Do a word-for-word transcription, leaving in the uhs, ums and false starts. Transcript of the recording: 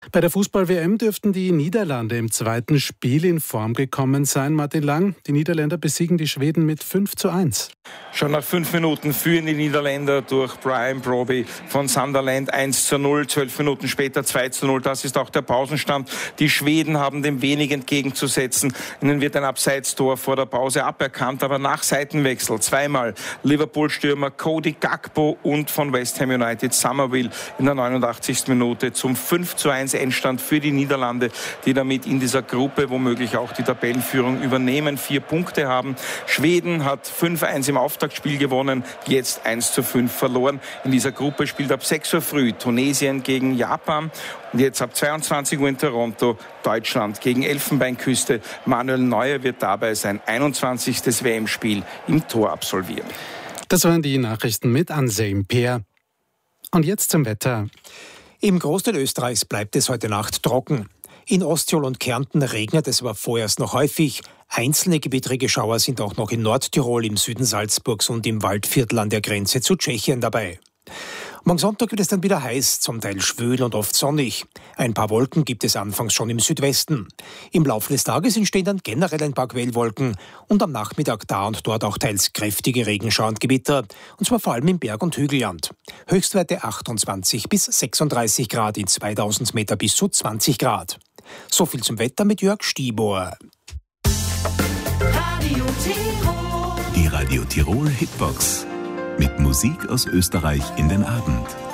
Bei der Fußball-W M dürften die Niederlande im zweiten Spiel in Form gekommen sein. Martin Lang, die Niederländer besiegen die Schweden mit fünf zu eins. Schon nach fünf Minuten führen die Niederländer durch Brian Brobby von Sunderland eins zu null. Zwölf Minuten später zwei zu null. Das ist auch der Pausenstand. Die Schweden haben dem wenig entgegenzusetzen. Ihnen wird ein Abseitstor vor der Pause aberkannt, aber nach Seitenwechsel zweimal Liverpool-Stürmer Cody Gakpo und von West Ham United Somerville in der neunundachtzigsten Minute zum fünf zu eins Endstand für die Niederlande, die damit in dieser Gruppe womöglich auch die Tabellenführung übernehmen, vier Punkte haben. Schweden hat fünf eins im Auftaktspiel gewonnen, jetzt eins zu fünf verloren. In dieser Gruppe spielt ab sechs Uhr früh Tunesien gegen Japan und jetzt ab zweiundzwanzig Uhr in Toronto Deutschland gegen Elfenbeinküste. Manuel Neuer wird dabei sein einundzwanzigstes W M-Spiel im Tor absolvieren. Das waren die Nachrichten mit Anselm Peer. Und jetzt zum Wetter. Im Großteil Österreichs bleibt es heute Nacht trocken. In Osttirol und Kärnten regnet es aber vorerst noch häufig. Einzelne gewittrige Schauer sind auch noch in Nordtirol, im Süden Salzburgs und im Waldviertel an der Grenze zu Tschechien dabei. Morgen Sonntag wird es dann wieder heiß, zum Teil schwül und oft sonnig. Ein paar Wolken gibt es anfangs schon im Südwesten. Im Laufe des Tages entstehen dann generell ein paar Quellwolken und am Nachmittag da und dort auch teils kräftige Regenschauer und Gewitter, und zwar vor allem im Berg- und Hügelland. Höchstwerte achtundzwanzig bis sechsunddreißig Grad, in zweitausend Meter bis zu zwanzig Grad. So viel zum Wetter mit Jörg Stiebohr. Radio Tirol. Die Radio Tirol Hitbox. Mit Musik aus Österreich in den Abend.